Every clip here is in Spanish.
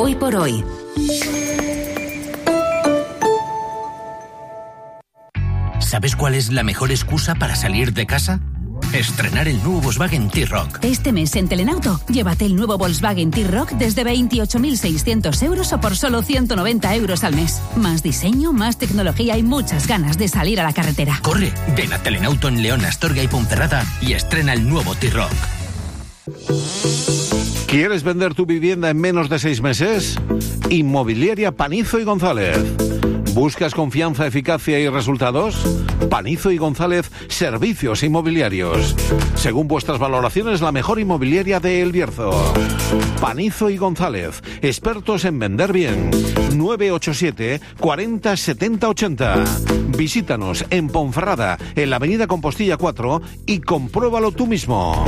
Hoy por hoy. ¿Sabes cuál es la mejor excusa para salir de casa? Estrenar el nuevo Volkswagen T-Roc. Este mes en Telenauto, llévate el nuevo Volkswagen T-Roc desde 28.600 euros o por solo 190 euros al mes. Más diseño, más tecnología y muchas ganas de salir a la carretera. Corre, ven a Telenauto en León, Astorga y Ponferrada y estrena el nuevo T-Roc. ¿Quieres vender tu vivienda en menos de 6 meses? Inmobiliaria Panizo y González. ¿Buscas confianza, eficacia y resultados? Panizo y González, servicios inmobiliarios. Según vuestras valoraciones, la mejor inmobiliaria de El Bierzo. Panizo y González, expertos en vender bien. 987 40 70 80. Visítanos en Ponferrada, en la avenida Compostilla 4 y compruébalo tú mismo.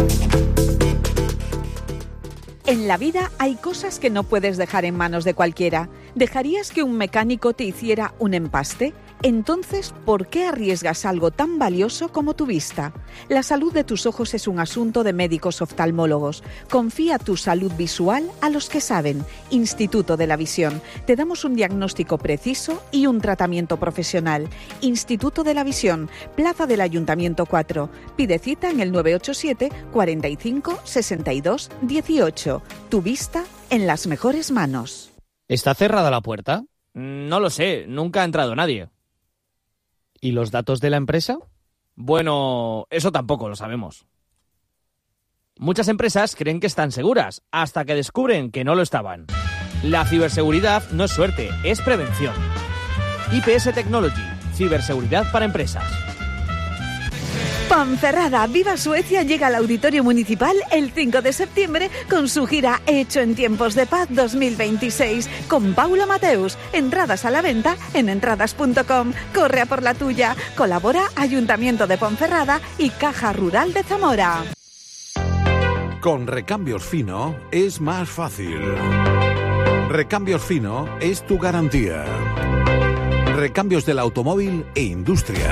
En la vida hay cosas que no puedes dejar en manos de cualquiera. ¿Dejarías que un mecánico te hiciera un empaste? Entonces, ¿por qué arriesgas algo tan valioso como tu vista? La salud de tus ojos es un asunto de médicos oftalmólogos. Confía tu salud visual a los que saben. Instituto de la Visión. Te damos un diagnóstico preciso y un tratamiento profesional. Instituto de la Visión, Plaza del Ayuntamiento 4. Pide cita en el 987 45 62 18. Tu vista en las mejores manos. ¿Está cerrada la puerta? No lo sé, nunca ha entrado nadie. ¿Y los datos de la empresa? Bueno, eso tampoco lo sabemos. Muchas empresas creen que están seguras, hasta que descubren que no lo estaban. La ciberseguridad no es suerte, es prevención. IPS Technology, ciberseguridad para empresas. Ponferrada, Viva Suecia llega al Auditorio Municipal el 5 de septiembre con su gira Hecho en Tiempos de Paz 2026 con Paula Mateus. Entradas a la venta en entradas.com. Corre a por la tuya. Colabora Ayuntamiento de Ponferrada y Caja Rural de Zamora. Con Recambios Fino es más fácil. Recambios Fino es tu garantía. Recambios del automóvil e industria.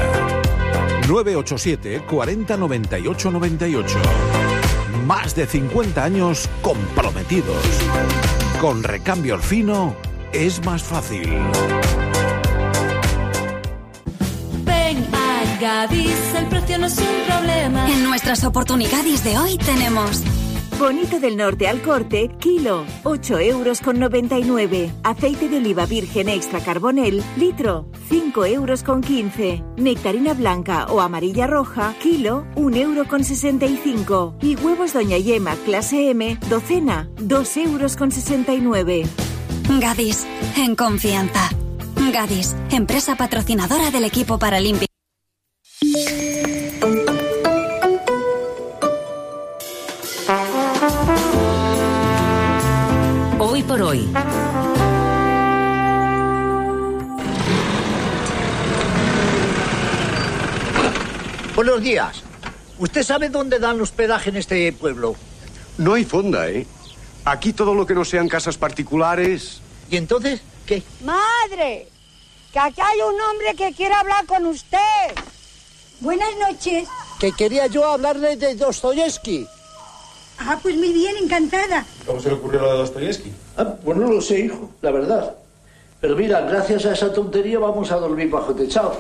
987 40 98 98. Más de 50 años comprometidos. Con Recambios Fino es más fácil. Ven a Gadis, el precio no es un problema. En nuestras oportunidades de hoy tenemos... Bonito del Norte al corte, kilo, 8,99 €. Aceite de oliva virgen extra carbonel, litro, 5,15 €. Nectarina blanca o amarilla roja, kilo, 1,65 €. Y huevos Doña Yema clase M, docena, 2,69 €. Gadis, en confianza. Gadis, empresa patrocinadora del equipo paralímpico. Hoy por hoy. Buenos días. ¿Usted sabe dónde dan hospedaje en este pueblo? No hay fonda, ¿eh? Aquí todo lo que no sean casas particulares... ¿Y entonces qué? ¡Madre! Que aquí hay un hombre que quiere hablar con usted. Buenas noches. Que quería yo hablarle de Dostoyevsky. Ah, pues muy bien, encantada. ¿Cómo se le ocurrió lo de Dostoyevsky? Pues no lo sé, hijo, la verdad. Pero mira, gracias a esa tontería vamos a dormir bajo techado.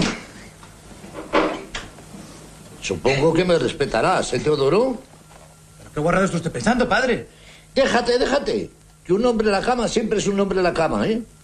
Supongo que me respetarás, ¿eh, Teodoro? ¿Pero qué guarrado está usted pensando, padre? Déjate. Que un hombre en la cama siempre es un hombre en la cama, ¿eh?